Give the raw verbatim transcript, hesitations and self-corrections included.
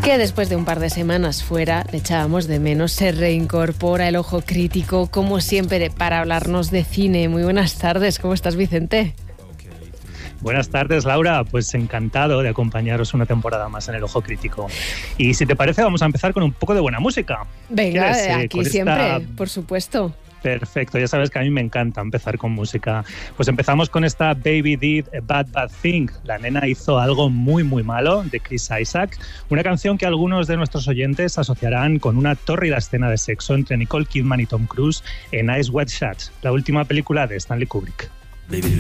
que después de un par de semanas fuera le echábamos de menos. Se reincorpora el Ojo Crítico, como siempre, para hablarnos de cine. Muy buenas tardes, ¿cómo estás, Vicente? Buenas tardes, Laura. Pues encantado de acompañaros una temporada más en el Ojo Crítico. Y si te parece, vamos a empezar con un poco de buena música. Venga, eh, aquí siempre, esta... por supuesto. Perfecto, ya sabes que a mí me encanta empezar con música. Pues empezamos con esta Baby Did a Bad Bad Thing. La nena hizo algo muy muy malo, de Chris Isaak. Una canción que algunos de nuestros oyentes asociarán con una tórrida escena de sexo entre Nicole Kidman y Tom Cruise en Eyes Wide Shut, la última película de Stanley Kubrick. Baby.